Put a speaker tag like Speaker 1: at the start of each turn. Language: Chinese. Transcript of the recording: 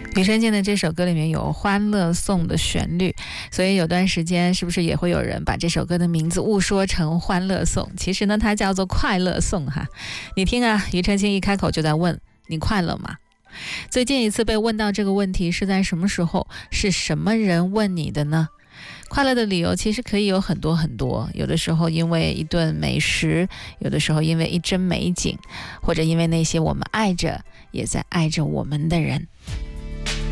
Speaker 1: 庾澄庆的这首歌里面有欢乐颂的旋律，所以有段时间是不是也会有人把这首歌的名字误说成欢乐颂？其实呢它叫做快乐颂哈。你听啊，庾澄庆一开口就在问你快乐吗？最近一次被问到这个问题是在什么时候？是什么人问你的呢？快乐的理由其实可以有很多很多，有的时候因为一顿美食，有的时候因为一帧美景，或者因为那些我们爱着也在爱着我们的人。